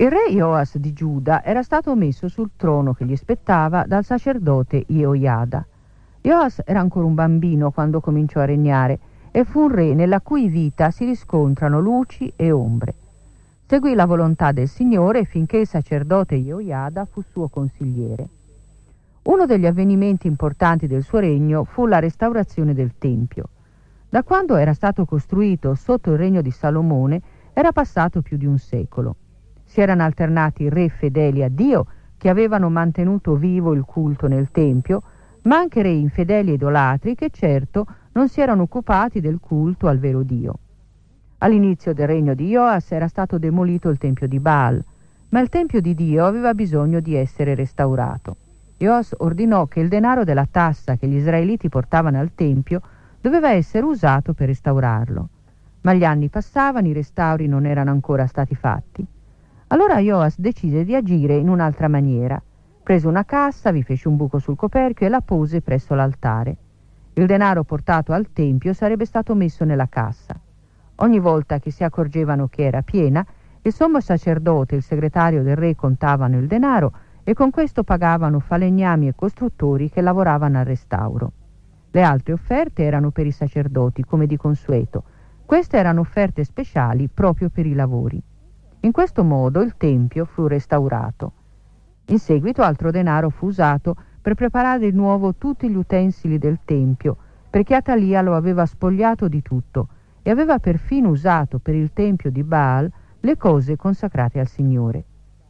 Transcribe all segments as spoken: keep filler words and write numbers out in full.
Il re Joas di Giuda era stato messo sul trono che gli spettava dal sacerdote Jeoiada. Joas era ancora un bambino quando cominciò a regnare e fu un re nella cui vita si riscontrano luci e ombre. Seguì la volontà del Signore finché il sacerdote Jeoiada fu suo consigliere. Uno degli avvenimenti importanti del suo regno fu la restaurazione del Tempio. Da quando era stato costruito sotto il regno di Salomone era passato più di un secolo. Si erano alternati re fedeli a Dio che avevano mantenuto vivo il culto nel Tempio, ma anche re infedeli e idolatri che certo non si erano occupati del culto al vero Dio. All'inizio del regno di Joas era stato demolito il tempio di Baal, ma il tempio di Dio aveva bisogno di essere restaurato. Joas ordinò che il denaro della tassa che gli israeliti portavano al tempio doveva essere usato per restaurarlo. Ma gli anni passavano, i restauri non erano ancora stati fatti. Allora Joas decise di agire in un'altra maniera. Prese una cassa, vi fece un buco sul coperchio e la pose presso l'altare. Il denaro portato al tempio sarebbe stato messo nella cassa. Ogni volta che si accorgevano che era piena, il sommo sacerdote e il segretario del re contavano il denaro e con questo pagavano falegnami e costruttori che lavoravano al restauro. Le altre offerte erano per i sacerdoti, come di consueto. Queste erano offerte speciali proprio per i lavori. In questo modo il tempio fu restaurato. In seguito altro denaro fu usato per preparare di nuovo tutti gli utensili del tempio, perché Atalia lo aveva spogliato di tutto e aveva perfino usato per il tempio di Baal le cose consacrate al Signore.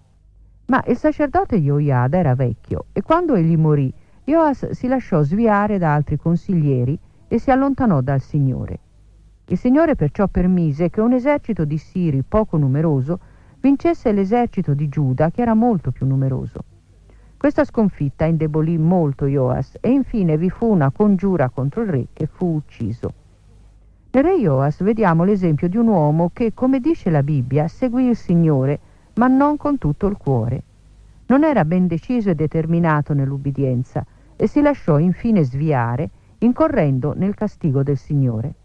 Ma il sacerdote Jeoiada era vecchio e quando egli morì, Joas si lasciò sviare da altri consiglieri e si allontanò dal Signore. Il Signore perciò permise che un esercito di Siri poco numeroso vincesse l'esercito di Giuda che era molto più numeroso. Questa sconfitta indebolì molto Joas e infine vi fu una congiura contro il re che fu ucciso. Nel re Joas vediamo l'esempio di un uomo che, come dice la Bibbia, seguì il Signore, ma non con tutto il cuore. Non era ben deciso e determinato nell'ubbidienza e si lasciò infine sviare, incorrendo nel castigo del Signore.